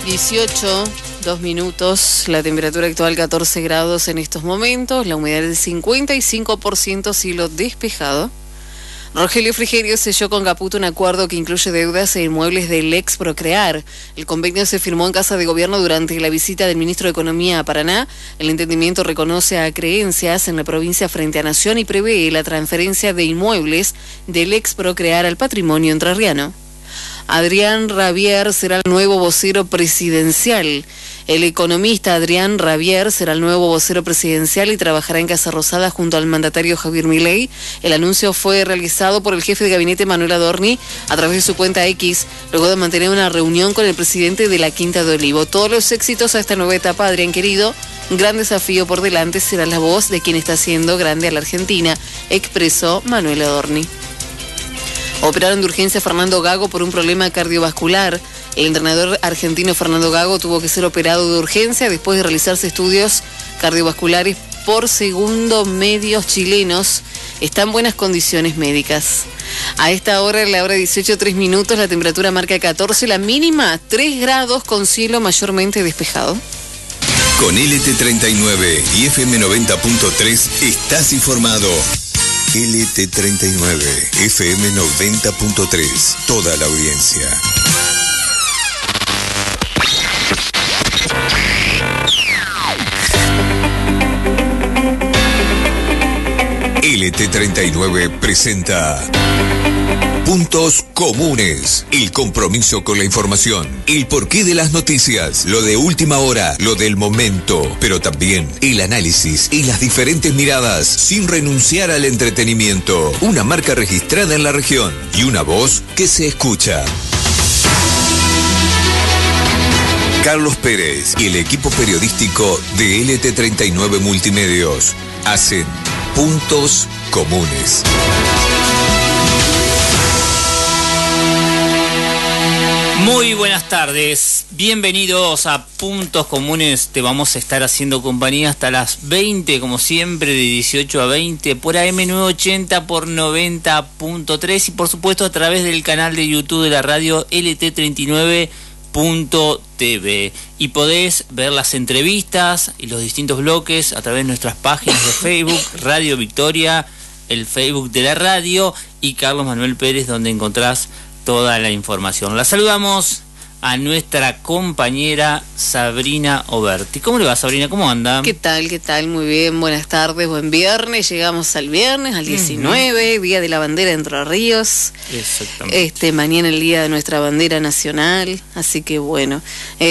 18, 2 minutos, la temperatura actual 14 grados en estos momentos, la humedad del 55%, cielo despejado. Rogelio Frigerio selló con Caputo un acuerdo que incluye deudas e inmuebles del ex Procrear. El convenio se firmó en Casa de Gobierno durante la visita del ministro de Economía a Paraná. El entendimiento reconoce a creencias en la provincia frente a Nación y prevé la transferencia de inmuebles del ex Procrear al patrimonio entrerriano. Adrián Rabier será el nuevo vocero presidencial. El economista Adrián Rabier será el nuevo vocero presidencial y trabajará en Casa Rosada junto al mandatario Javier Milei. El anuncio fue realizado por el jefe de gabinete Manuel Adorni a través de su cuenta X, luego de mantener una reunión con el presidente de la Quinta de Olivo. Todos los éxitos a esta nueva etapa, Adrián querido. Gran desafío por delante, será la voz de quien está haciendo grande a la Argentina, expresó Manuel Adorni. Operaron de urgencia a Fernando Gago por un problema cardiovascular. El entrenador argentino Fernando Gago tuvo que ser operado de urgencia después de realizarse estudios cardiovasculares por segundo medios chilenos. Está en buenas condiciones médicas. A esta hora, en la hora 18, 3 minutos, la temperatura marca 14, la mínima 3 grados con cielo mayormente despejado. Con LT39 y FM 90.3 estás informado. LT39, FM 90.3, toda la audiencia. LT39 presenta Puntos Comunes, el compromiso con la información, el porqué de las noticias, lo de última hora, lo del momento, pero también el análisis y las diferentes miradas, sin renunciar al entretenimiento. Una marca registrada en la región y una voz que se escucha. Carlos Pérez y el equipo periodístico de LT39 Multimedios hacen Puntos Comunes. Muy buenas tardes, bienvenidos a Puntos Comunes. Te vamos a estar haciendo compañía hasta las 20, como siempre, de 18 a 20 por AM980 por 90.3 y por supuesto a través del canal de YouTube de la radio LT39.tv. Y podés ver las entrevistas y los distintos bloques a través de nuestras páginas de Facebook, Radio Victoria, el Facebook de la radio y Carlos Manuel Pérez, donde encontrás toda la información. La saludamos a nuestra compañera Sabrina Oberti. ¿Cómo le va, Sabrina? ¿Cómo anda? ¿Qué tal? ¿Qué tal? Muy bien, buenas tardes, buen viernes. Llegamos al viernes, al 19, Día de la Bandera de Entre Ríos. Exactamente. Mañana el Día de nuestra Bandera Nacional, así que bueno,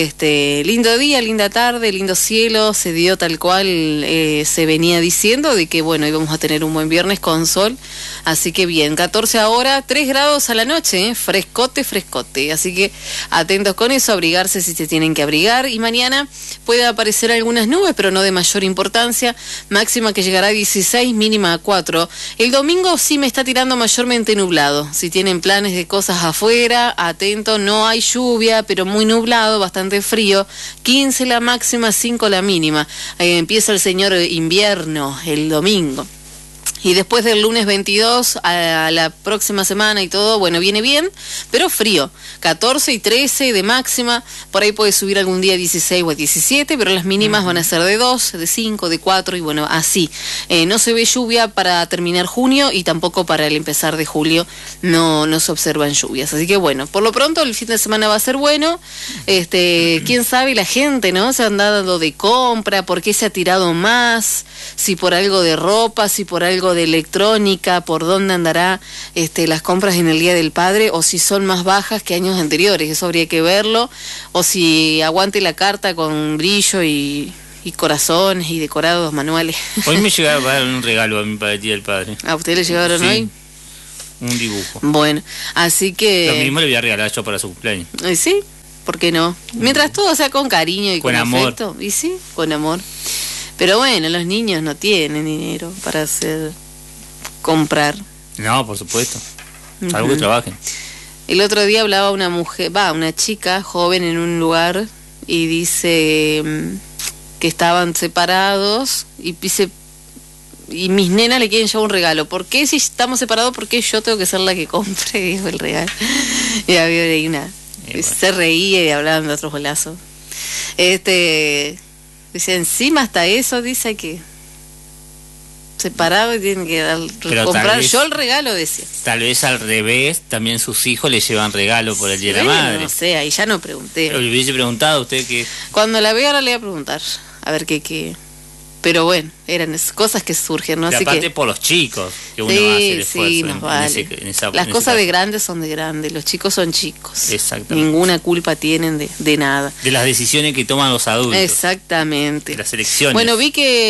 lindo día, linda tarde, lindo cielo, se dio tal cual se venía diciendo, de que bueno, íbamos a tener un buen viernes con sol, así que bien, 14 ahora, 3 grados a la noche, frescote, así que atentos con eso, abrigarse si se tienen que abrigar, y mañana puede aparecer algunas nubes, pero no de mayor importancia, máxima que llegará a 16, mínima a 4. El domingo sí me está tirando mayormente nublado, si tienen planes de cosas afuera, atento, no hay lluvia, pero muy nublado, bastante frío, 15 la máxima, 5 la mínima. Empieza el señor invierno el domingo. Y después del lunes 22 a la próxima semana y todo, bueno, viene bien, pero frío. 14 y 13 de máxima, por ahí puede subir algún día 16 o 17, pero las mínimas van a ser de 2, de 5, de 4 y bueno, así. No se ve lluvia para terminar junio y tampoco para el empezar de julio no se observan lluvias. Así que bueno, por lo pronto el fin de semana va a ser bueno. Quién sabe, la gente, ¿no? Se han dado de compra, ¿por qué se ha tirado más? Si por algo de ropa, si por algo de electrónica, por dónde andará las compras en el Día del Padre, o si son más bajas que años anteriores, eso habría que verlo, o si aguante la carta con brillo y corazones y decorados manuales. Hoy me llegaron a dar un regalo a mí para el Día del Padre. ¿A usted le llegaron hoy? Un dibujo. Bueno, así que... Lo mismo le voy a regalar yo para su cumpleaños. Sí, ¿por qué no? Mientras todo sea con cariño y con amor. Afecto. Y sí, con amor. Pero bueno, los niños no tienen dinero para comprar. No, por supuesto. Salvo que trabajen. El otro día hablaba una chica joven en un lugar y dice que estaban separados y dice, y mis nenas le quieren llevar un regalo. ¿Por qué si estamos separados? ¿Por qué yo tengo que ser la que compre? Dijo el regalo. Y había ahí una... Se reía y hablaban de otros golazos. Dice, encima hasta eso, dice que separado y tienen que comprar yo el regalo, decía. Tal vez al revés, también sus hijos le llevan regalo por el Día de la Madre. No sé, ahí ya no pregunté. Le hubiese preguntado a usted que... Cuando la vea ahora le voy a preguntar, a ver qué. Pero bueno, eran cosas que surgen, ¿no? Y Así aparte que por los chicos, que uno hace el esfuerzo. Sí, nos vale. Las cosas de grandes son de grandes, los chicos son chicos. Exactamente. Ninguna culpa tienen de nada. De las decisiones que toman los adultos. Exactamente. De las elecciones. Bueno, vi que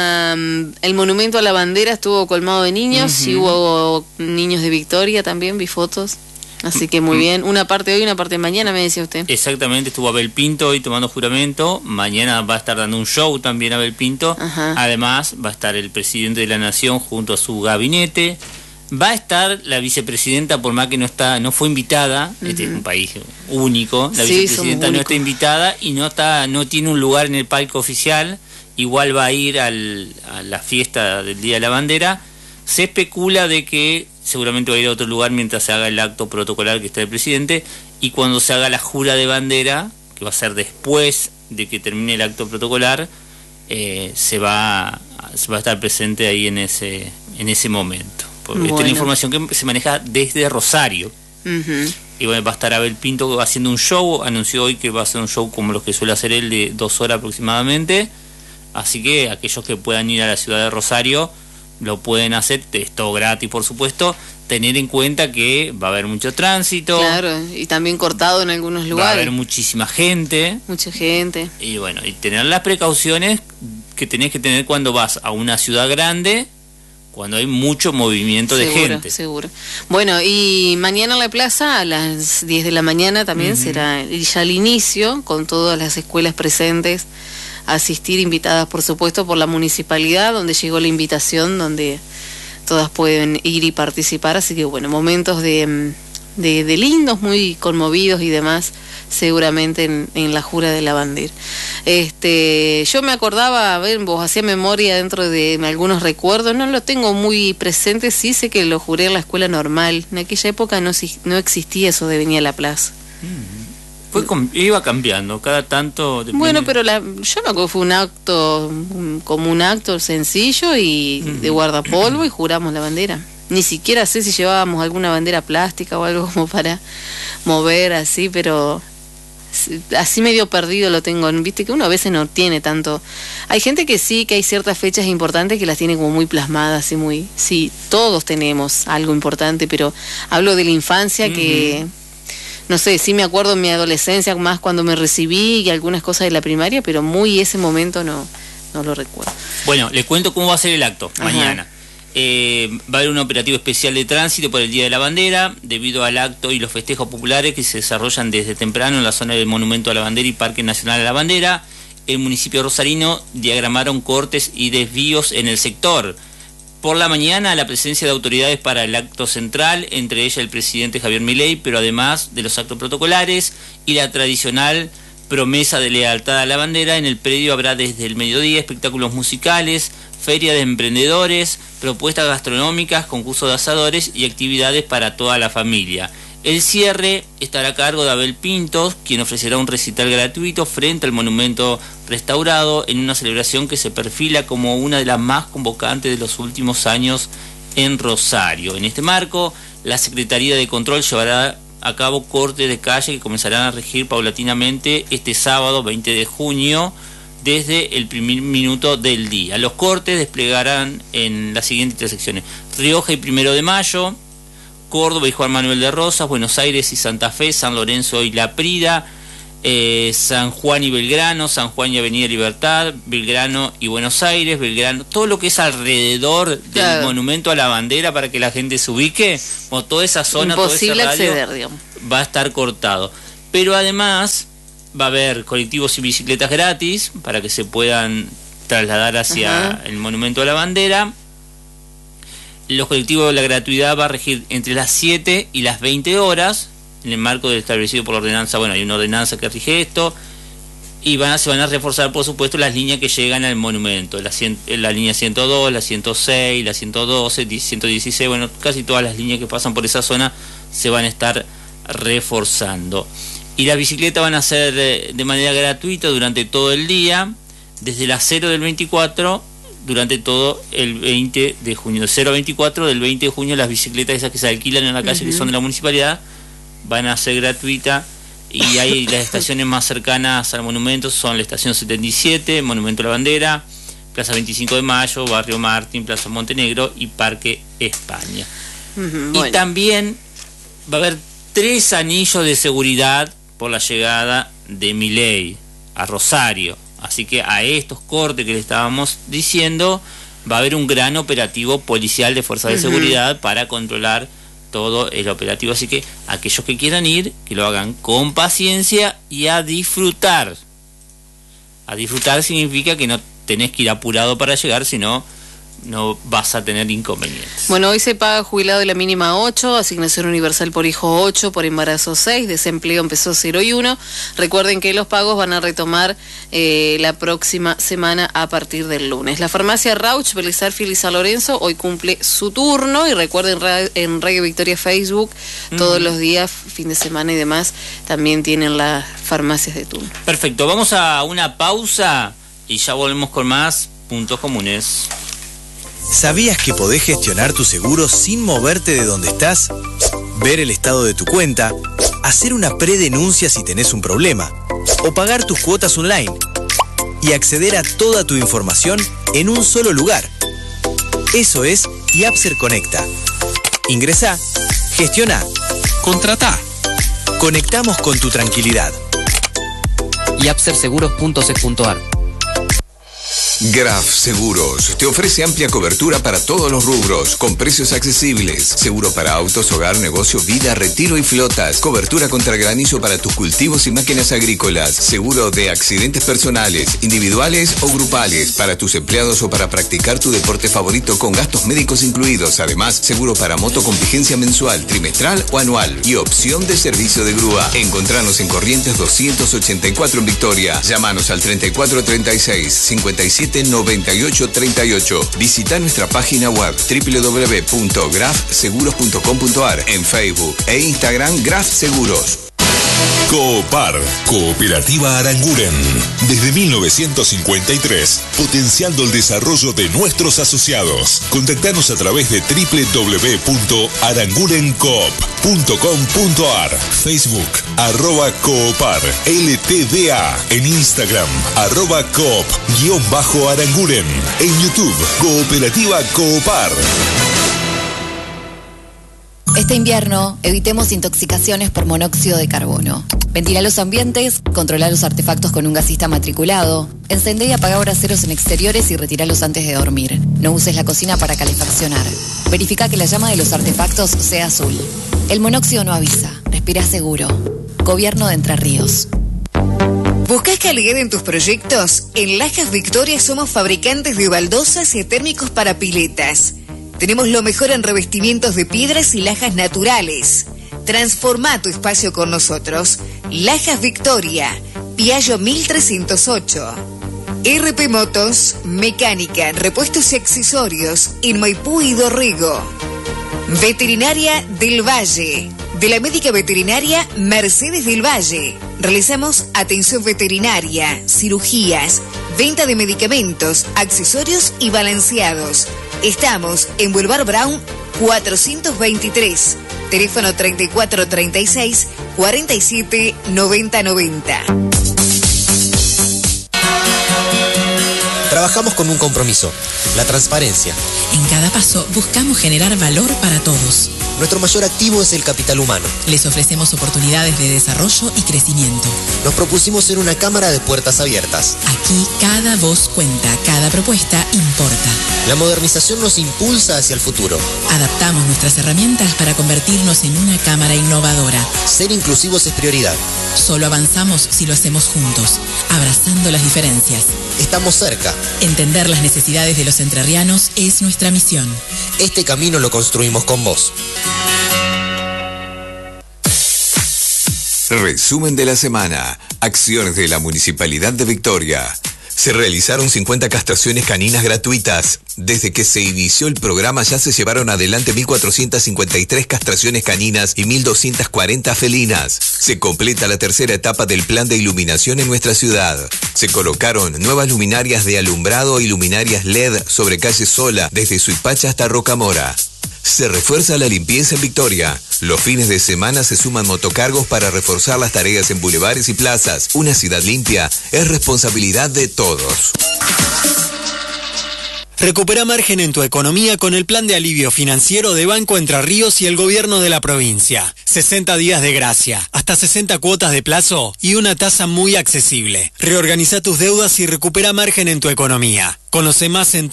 el monumento a la bandera estuvo colmado de niños, y hubo niños de Victoria también, vi fotos. Así que muy bien, una parte hoy, una parte mañana, me decía usted. Exactamente, estuvo Abel Pinto hoy tomando juramento, mañana va a estar dando un show también Abel Pinto. Ajá. Además va a estar el presidente de la Nación junto a su gabinete, va a estar la vicepresidenta, por más que no fue invitada, este es un país único, la vicepresidenta no está invitada y no tiene un lugar en el palco oficial, igual va a ir a la fiesta del Día de la Bandera. Se especula de que seguramente va a ir a otro lugar mientras se haga el acto protocolar que está el presidente, y cuando se haga la jura de bandera, que va a ser después de que termine el acto protocolar, se va a estar presente ahí en ese momento. Porque esta es la información que se maneja desde Rosario. Y bueno, va a estar Abel Pinto haciendo un show, anunció hoy que va a hacer un show como los que suele hacer él de 2 horas aproximadamente, así que aquellos que puedan ir a la ciudad de Rosario lo pueden hacer, es todo gratis por supuesto, tener en cuenta que va a haber mucho tránsito. Claro, y también cortado en algunos lugares. Va a haber muchísima gente. Mucha gente. Y bueno, y tener las precauciones que tenés que tener cuando vas a una ciudad grande, cuando hay mucho movimiento de gente. Seguro. Bueno, y mañana en la plaza a las 10 de la mañana también será ya el inicio, con todas las escuelas presentes, asistir, invitadas por supuesto por la municipalidad, donde llegó la invitación, donde todas pueden ir y participar, así que bueno, momentos de lindos, muy conmovidos y demás, seguramente en la jura de la bandera. Yo me acordaba, a ver, vos hacía memoria dentro de algunos recuerdos, no lo tengo muy presente, sí sé que lo juré en la escuela normal, en aquella época no existía eso de venir a la plaza. Iba cambiando, cada tanto... Bueno, pero yo no creo que fue un acto, como un acto sencillo y de guardapolvo y juramos la bandera. Ni siquiera sé si llevábamos alguna bandera plástica o algo como para mover así, pero así medio perdido lo tengo. Viste que uno a veces no tiene tanto... Hay gente que sí, que hay ciertas fechas importantes que las tiene como muy plasmadas y muy... Sí, todos tenemos algo importante, pero hablo de la infancia que... No sé, sí me acuerdo en mi adolescencia, más cuando me recibí y algunas cosas de la primaria, pero muy ese momento no lo recuerdo. Bueno, les cuento cómo va a ser el acto mañana. Va a haber un operativo especial de tránsito por el Día de la Bandera, debido al acto y los festejos populares que se desarrollan desde temprano en la zona del Monumento a la Bandera y Parque Nacional a la Bandera. El municipio rosarino diagramaron cortes y desvíos en el sector. Por la mañana, la presencia de autoridades para el acto central, entre ellas el presidente Javier Milei, pero además de los actos protocolares y la tradicional promesa de lealtad a la bandera. En el predio habrá desde el mediodía espectáculos musicales, feria de emprendedores, propuestas gastronómicas, concursos de asadores y actividades para toda la familia. El cierre estará a cargo de Abel Pinto, quien ofrecerá un recital gratuito frente al monumento restaurado en una celebración que se perfila como una de las más convocantes de los últimos años en Rosario. En este marco, la Secretaría de Control llevará a cabo cortes de calle que comenzarán a regir paulatinamente este sábado 20 de junio desde el primer minuto del día. Los cortes desplegarán en las siguientes intersecciones: Rioja y 1 de Mayo, Córdoba y Juan Manuel de Rosas, Buenos Aires y Santa Fe, San Lorenzo y La Prida, San Juan y Belgrano, San Juan y Avenida Libertad, Belgrano y Buenos Aires, Belgrano, todo lo que es alrededor del Monumento a la Bandera, para que la gente se ubique, o toda esa zona, imposible todo ese radio, acceder, digamos, va a estar cortado. Pero además va a haber colectivos y bicicletas gratis para que se puedan trasladar hacia el Monumento a la Bandera. Los colectivos de la gratuidad va a regir entre las 7 y las 20 horas, en el marco del establecido por la ordenanza. Bueno, hay una ordenanza que rige esto, y se van a reforzar, por supuesto, las líneas que llegan al monumento, la línea 102, la 106, la 112, 116, bueno, casi todas las líneas que pasan por esa zona se van a estar reforzando. Y las bicicletas van a ser de manera gratuita durante todo el día, desde las 0 del 24 durante todo el 20 de junio. De 0 a 24 del 20 de junio las bicicletas esas que se alquilan en la calle, que son de la municipalidad, van a ser gratuitas. Y hay las estaciones más cercanas al monumento, son la estación 77, Monumento a la Bandera, Plaza 25 de Mayo, Barrio Martín, Plaza Montenegro y Parque España. Y también va a haber 3 anillos de seguridad por la llegada de Milei a Rosario. Así que a estos cortes que le estábamos diciendo, va a haber un gran operativo policial de fuerzas de seguridad para controlar todo el operativo. Así que aquellos que quieran ir, que lo hagan con paciencia y a disfrutar. A disfrutar significa que no tenés que ir apurado para llegar, sino no vas a tener inconvenientes. Bueno, hoy se paga jubilado de la mínima 8, asignación universal por hijo 8, por embarazo 6, desempleo empezó 0 y 1. Recuerden que los pagos van a retomar la próxima semana a partir del lunes. La farmacia Rauch, Belizarfiel y San Lorenzo hoy cumple su turno y recuerden en Radio Victoria Facebook todos los días, fin de semana y demás, también tienen las farmacias de turno. Perfecto, vamos a una pausa y ya volvemos con más puntos comunes. ¿Sabías que podés gestionar tu seguro sin moverte de donde estás? Ver el estado de tu cuenta, hacer una predenuncia si tenés un problema, o pagar tus cuotas online, y acceder a toda tu información en un solo lugar. Eso es Yapser Conecta. Ingresá, gestiona, contratá. Conectamos con tu tranquilidad. yapserseguros.ce.ar. Graf Seguros te ofrece amplia cobertura para todos los rubros, con precios accesibles. Seguro para autos, hogar, negocio, vida, retiro y flotas. Cobertura contra granizo para tus cultivos y máquinas agrícolas. Seguro de accidentes personales, individuales o grupales, para tus empleados o para practicar tu deporte favorito con gastos médicos incluidos. Además, seguro para moto con vigencia mensual, trimestral o anual. Y opción de servicio de grúa. Encontranos en Corrientes 284 en Victoria. Llámanos al 3436 57 9838. Visita nuestra página web www.grafseguros.com.ar, en Facebook e Instagram Graf Seguros. Coopar, Cooperativa Aranguren. Desde 1953, potenciando el desarrollo de nuestros asociados. Contactanos a través de www.arangurencoop.com.ar, Facebook, @Coopar, LTDA, en Instagram, @Coop_Aranguren, en YouTube, Cooperativa Coopar. Este invierno, evitemos intoxicaciones por monóxido de carbono. Ventila los ambientes, controla los artefactos con un gasista matriculado, encendé y apaga braseros en exteriores y retíralos antes de dormir. No uses la cocina para calefaccionar. Verifica que la llama de los artefactos sea azul. El monóxido no avisa. Respira seguro. Gobierno de Entre Ríos. ¿Buscas calidad en tus proyectos? En Lajas Victoria somos fabricantes de baldosas y térmicos para piletas. Tenemos lo mejor en revestimientos de piedras y lajas naturales. Transforma tu espacio con nosotros. Lajas Victoria, Piaggio 1308. RP Motos, mecánica, repuestos y accesorios en Maipú y Dorrego. Veterinaria del Valle. De la médica veterinaria Mercedes del Valle. Realizamos atención veterinaria, cirugías, venta de medicamentos, accesorios y balanceados. Estamos en Boulevard Brown 423. Teléfono 3436 47 90 90. Trabajamos con un compromiso, la transparencia. En cada paso buscamos generar valor para todos. Nuestro mayor activo es el capital humano. Les ofrecemos oportunidades de desarrollo y crecimiento. Nos propusimos ser una cámara de puertas abiertas. Aquí cada voz cuenta, cada propuesta importa. La modernización nos impulsa hacia el futuro. Adaptamos nuestras herramientas para convertirnos en una cámara innovadora. Ser inclusivos es prioridad. Solo avanzamos si lo hacemos juntos, abrazando las diferencias. Estamos cerca. Entender las necesidades de los entrerrianos es nuestra misión. Este camino lo construimos con vos. Resumen de la semana. Acciones de la Municipalidad de Victoria. Se realizaron 50 castraciones caninas gratuitas. Desde que se inició el programa ya se llevaron adelante 1.453 castraciones caninas y 1.240 felinas. Se completa la tercera etapa del plan de iluminación en nuestra ciudad. Se colocaron nuevas luminarias de alumbrado y luminarias LED sobre calle Sola, desde Suipacha hasta Rocamora. Se refuerza la limpieza en Victoria. Los fines de semana se suman motocargos para reforzar las tareas en bulevares y plazas. Una ciudad limpia es responsabilidad de todos. Recupera margen en tu economía con el plan de alivio financiero de Banco Entre Ríos y el gobierno de la provincia. 60 días de gracia, hasta 60 cuotas de plazo y una tasa muy accesible. Reorganiza tus deudas y recupera margen en tu economía. Conoce más en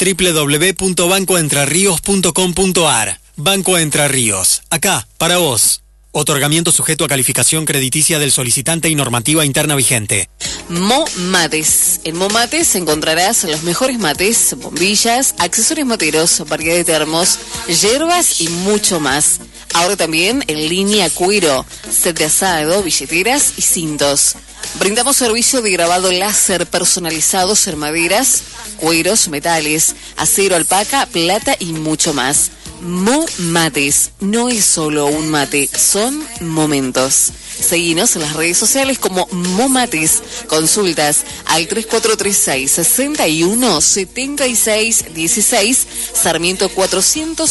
www.bancoentrerrios.com.ar. Banco Entre Ríos, acá, para vos. Otorgamiento sujeto a calificación crediticia del solicitante y normativa interna vigente. Momates. En Momates encontrarás los mejores mates, bombillas, accesorios materos, variedad de termos, hierbas y mucho más. Ahora también en línea cuero, set de asado, billeteras y cintos. Brindamos servicio de grabado láser personalizados en maderas, cueros, metales, acero, alpaca, plata y mucho más. Momates, no es solo un mate, son momentos. Seguinos en las redes sociales como Momates. Consultas al 3436 61 76 16, Sarmiento 400